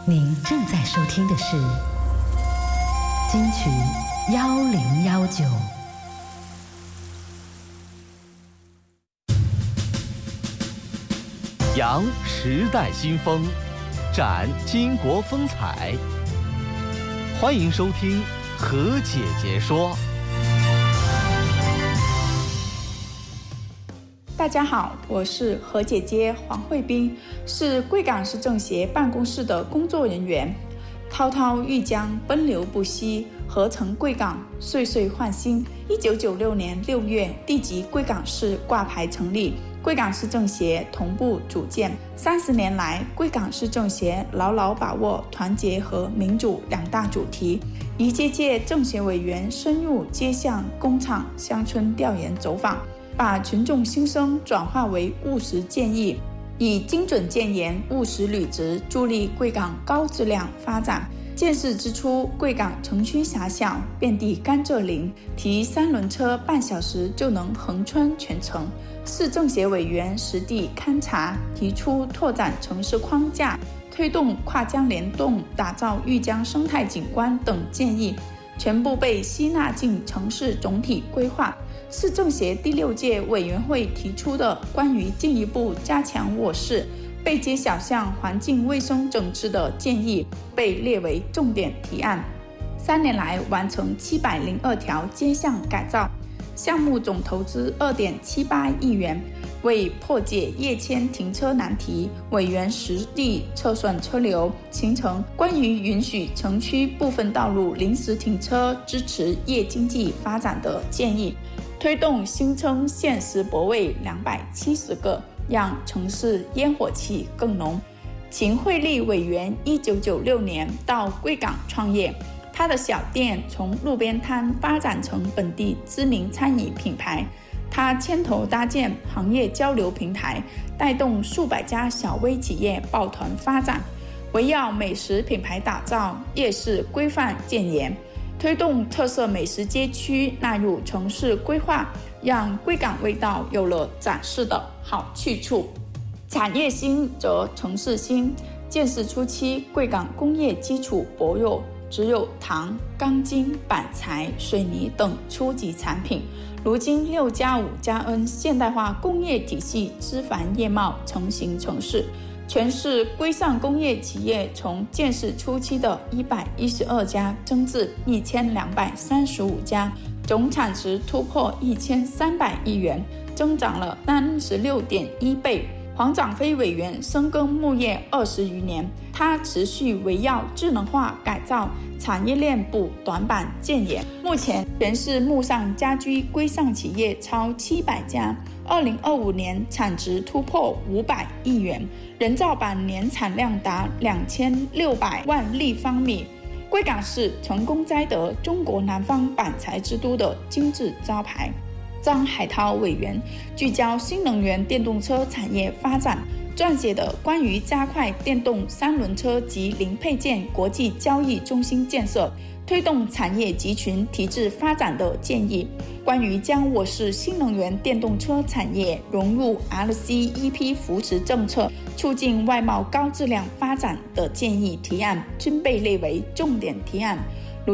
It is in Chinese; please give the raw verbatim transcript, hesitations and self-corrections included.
您正在收听的是金曲幺零幺九。 扬时代新风，展巾帼风采。欢迎收听何姐姐说。 大家好，我是何姐姐黄慧斌，是贵港市政协办公室的工作人员。滔滔欲江，奔流不息，合成贵港，岁岁焕新。一九九六年六月，地级贵港市挂牌成立，贵港市政协同步组建。三十年来，贵港市政协牢牢把握团结和民主两大主题，一届届政协委员深入街巷、工厂、乡村调研走访，把群众心声转化为务实建议，以精准建言、务实履职，助力贵港高质量发展。建市之初，贵港城区狭小，遍地甘蔗林，提三轮车半小时就能横穿全城。市政协委员实地勘察，提出拓展城市框架，推动跨江联动，打造豫江生态景观等建议，全部被吸纳进城市总体规划。市政协第六届委员会提出的关于进一步加强我市背街小巷环境卫生整治的建议被列为重点提案。三年来完成七百零二条街巷改造，项目总投资二点七八亿元。为破解夜间停车难题，委员实地测算车流，形成关于允许城区部分道路临时停车、支持夜经济发展的建议。推动新增限时泊位两百七十个，让城市烟火气更浓。秦惠丽委员一九九六年到贵港创业，他的小店从路边摊发展成本地知名餐饮品牌。他牵头搭建行业交流平台，带动数百家小微企业抱团发展，围绕美食品牌打造，夜市规范建言。推动特色美食街区纳入城市规划，让贵港味道有了展示的好去处。产业兴则城市兴。建市初期，贵港工业基础薄弱，只有糖、钢筋、板材、水泥等初级产品。如今六加五加 N 现代化工业体系枝繁叶茂，成型成市。全市规上工业企业从建市初期的一百一十二家增至一千两百三十五家，总产值突破一千三百亿元，增长了三十六点一倍。黄长飞委员深耕木业二十余年，他持续围绕智能化改造产业链补短板建言。目前全市木上家居规上企业超七百家，二零二五年产值突破五百亿元，人造板年产量达两千六百万立方米。贵港市成功摘得中国南方板材之都的金字招牌。张海涛委员聚焦新能源电动车产业发展，撰写的关于加快电动三轮车及零配件国际交易中心建设，推动产业集群提质发展的建议，关于将我市新能源电动车产业融入 R C E P 扶持政策，促进外贸高质量发展的建议提案，均被列为重点提案。